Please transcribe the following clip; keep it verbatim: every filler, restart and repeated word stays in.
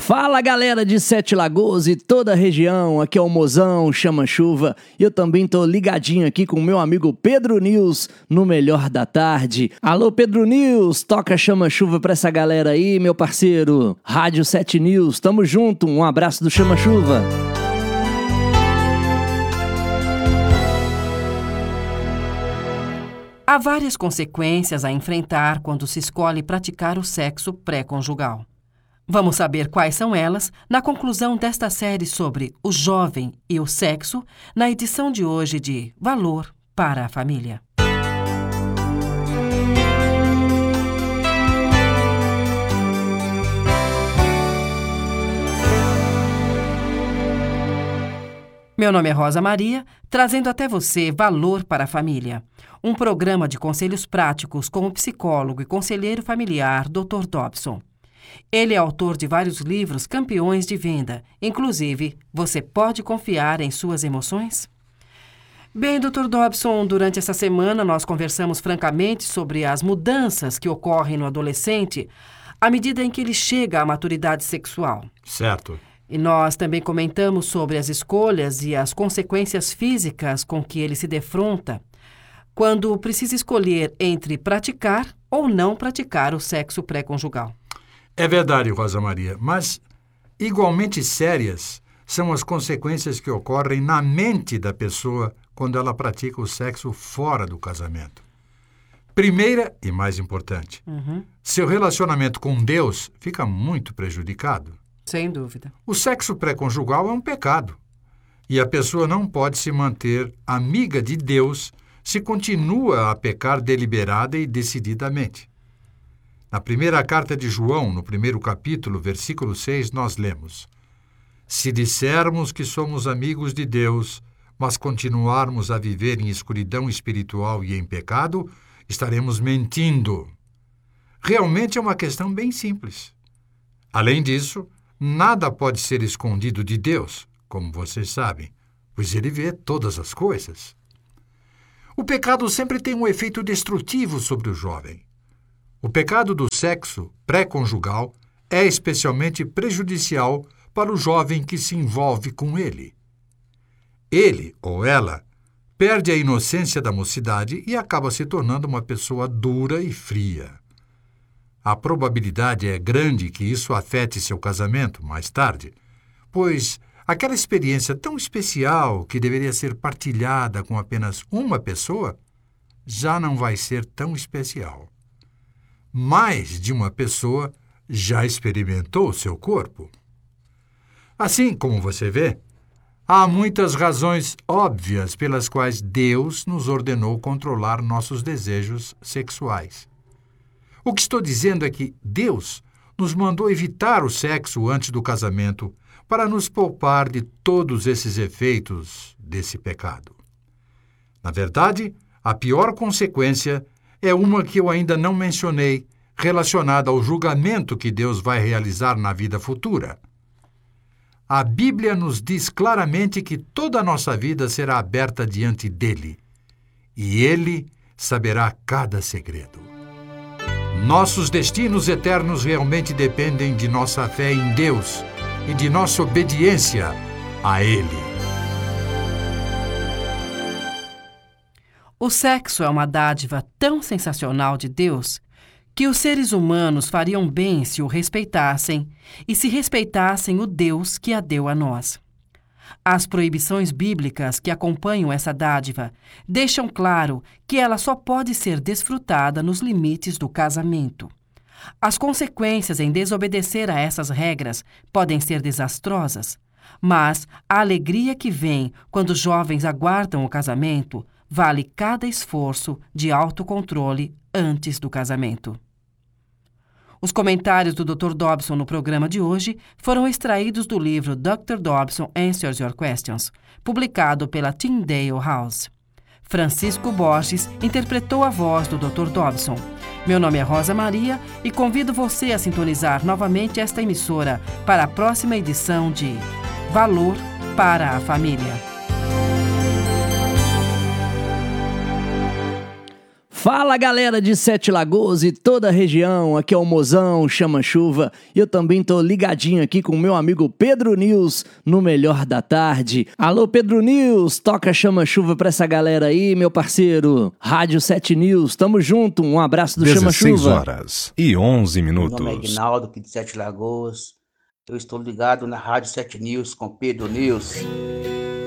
Fala galera de Sete Lagoas e toda a região, aqui é o Mozão, Chama Chuva, e eu também tô ligadinho aqui com o meu amigo Pedro News no Melhor da Tarde. Alô Pedro News, toca Chama Chuva pra essa galera aí, meu parceiro. Rádio Sete News, tamo junto, um abraço do Chama Chuva. Há várias consequências a enfrentar quando se escolhe praticar o sexo pré-conjugal. Vamos saber quais são elas na conclusão desta série sobre o jovem e o sexo, na edição de hoje de Valor para a Família. Meu nome é Rosa Maria, trazendo até você Valor para a Família, um programa de conselhos práticos com o psicólogo e conselheiro familiar doutor Dobson. Ele é autor de vários livros campeões de venda. Inclusive, você pode confiar em suas emoções? Bem, doutor Dobson, durante essa semana nós conversamos francamente sobre as mudanças que ocorrem no adolescente à medida em que ele chega à maturidade sexual. Certo. E nós também comentamos sobre as escolhas e as consequências físicas com que ele se defronta quando precisa escolher entre praticar ou não praticar o sexo pré-conjugal. É verdade, Rosa Maria, mas igualmente sérias são as consequências que ocorrem na mente da pessoa quando ela pratica o sexo fora do casamento. Primeira e mais importante, uhum. seu relacionamento com Deus fica muito prejudicado. Sem dúvida. O sexo pré-conjugal é um pecado e a pessoa não pode se manter amiga de Deus se continua a pecar deliberada e decididamente. Na primeira carta de João, no primeiro capítulo, versículo seis, nós lemos: Se dissermos que somos amigos de Deus, mas continuarmos a viver em escuridão espiritual e em pecado, estaremos mentindo. Realmente é uma questão bem simples. Além disso, nada pode ser escondido de Deus, como vocês sabem, pois Ele vê todas as coisas. O pecado sempre tem um efeito destrutivo sobre o jovem. O pecado do sexo pré-conjugal é especialmente prejudicial para o jovem que se envolve com ele. Ele ou ela perde a inocência da mocidade e acaba se tornando uma pessoa dura e fria. A probabilidade é grande que isso afete seu casamento mais tarde, pois aquela experiência tão especial que deveria ser partilhada com apenas uma pessoa já não vai ser tão especial. Mais de uma pessoa já experimentou seu corpo. Assim como você vê, há muitas razões óbvias pelas quais Deus nos ordenou controlar nossos desejos sexuais. O que estou dizendo é que Deus nos mandou evitar o sexo antes do casamento para nos poupar de todos esses efeitos desse pecado. Na verdade, a pior consequência é uma que eu ainda não mencionei, relacionada ao julgamento que Deus vai realizar na vida futura. A Bíblia nos diz claramente que toda a nossa vida será aberta diante dele, e ele saberá cada segredo. Nossos destinos eternos realmente dependem de nossa fé em Deus e de nossa obediência a Ele. O sexo é uma dádiva tão sensacional de Deus que os seres humanos fariam bem se o respeitassem e se respeitassem o Deus que a deu a nós. As proibições bíblicas que acompanham essa dádiva deixam claro que ela só pode ser desfrutada nos limites do casamento. As consequências em desobedecer a essas regras podem ser desastrosas, mas a alegria que vem quando os jovens aguardam o casamento vale cada esforço de autocontrole antes do casamento. Os comentários do doutor Dobson no programa de hoje foram extraídos do livro doutor Dobson Answers Your Questions, publicado pela Tyndale House. Francisco Borges interpretou a voz do doutor Dobson. Meu nome é Rosa Maria e convido você a sintonizar novamente esta emissora para a próxima edição de Valor para a Família. Fala galera de Sete Lagoas e toda a região, aqui é o Mozão Chama Chuva e eu também tô ligadinho aqui com o meu amigo Pedro News no Melhor da Tarde. Alô Pedro News, toca Chama Chuva pra essa galera aí, meu parceiro. Rádio Sete News, tamo junto, um abraço do Chama Chuva. dezesseis horas e onze minutos. Meu nome é Ignaldo, aqui de Sete Lagoas. Eu estou ligado na Rádio Sete News com Pedro News.